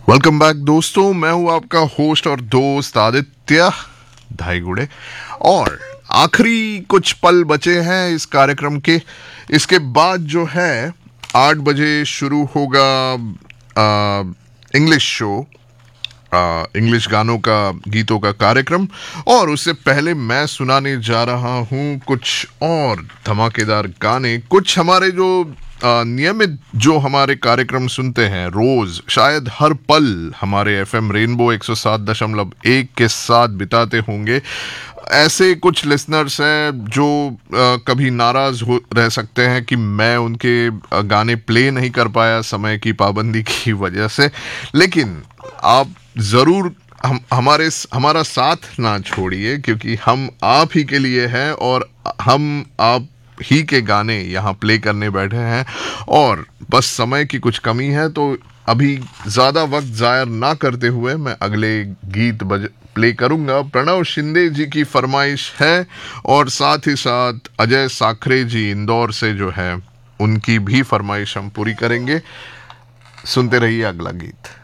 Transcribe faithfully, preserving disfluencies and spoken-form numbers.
Welcome back दोस्तों, मैं हूं आपका होस्ट और दोस्त आदित्य धाईगुड़े। और आखिरी कुछ पल बचे हैं इस कार्यक्रम के। इसके बाद जो है आठ बजे शुरू होगा इंग्लिश शो, इंग्लिश गानों का गीतों का कार्यक्रम। और उससे पहले मैं सुनाने जा रहा हूं कुछ और धमाकेदार गाने। कुछ हमारे जो नियमित जो हमारे कार्यक्रम सुनते हैं रोज, शायद हर पल हमारे एफएम रेनबो एक सौ सात दशमलव एक के साथ बिताते होंगे। ऐसे कुछ लिसनर्स हैं जो आ, कभी नाराज हो रह सकते हैं कि मैं उनके गाने प्ले नहीं कर पाया समय की पाबंदी की वजह से, लेकिन आप जरूर हम हमारे हमारा साथ ना छोड़िए, क्योंकि हम आप ही के लिए हैं और हम आप ही के गाने यहाँ प्ले करने बैठे हैं। और बस समय की कुछ कमी है, तो अभी ज़्यादा वक्त ज़ायर ना करते हुए मैं अगले गीत बज प्ले करूँगा। प्रणव शिंदे जी की फरमाइश है और साथ ही साथ अजय साखरे जी इंदौर से जो है उनकी भी फरमाइश हम पूरी करेंगे। सुनते रहिए अगला गीत।